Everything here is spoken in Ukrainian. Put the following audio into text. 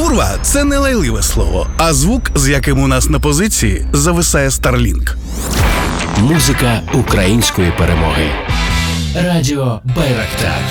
Курва – це не лайливе слово, а звук, з яким у нас на позиції зависає Starlink. Музика української перемоги. Радіо Байрактар.